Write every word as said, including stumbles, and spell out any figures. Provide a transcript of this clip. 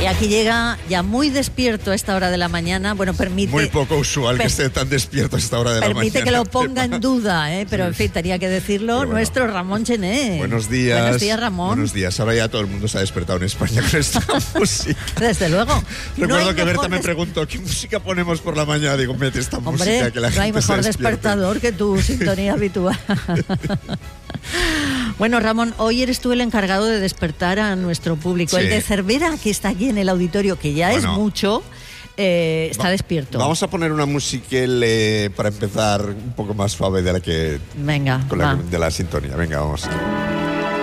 aquí llega ya muy despierto a esta hora de la mañana. Bueno, permite... Muy poco usual per, que esté tan despierto a esta hora de la mañana. Permite que lo ponga en duda, ¿eh? Pero en fin, tenía que decirlo bueno, nuestro Ramón Chené. Buenos días. Buenos días, Ramón. Buenos días. Ahora ya todo el mundo se ha despertado en España con esta música. Desde luego. Recuerdo no que Berta des... me preguntó, ¿qué música ponemos por la mañana? Digo, mete esta Hombre, música que la no gente hay mejor se despertador que tu sintonía habitual. Bueno, Ramón, hoy eres tú el encargado de despertar a nuestro público. Sí. El de Cervera, que está aquí en el auditorio, que ya bueno, es mucho, eh, está va, despierto. Vamos a poner una música para empezar un poco más suave de la que... Venga, con la, de la sintonía. Venga, vamos.